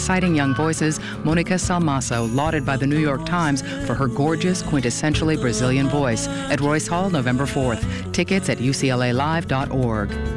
exciting young voices, Monica Salmaso, lauded by the New York Times for her gorgeous, quintessentially Brazilian voice, at Royce Hall, November 4th. Tickets at uclalive.org.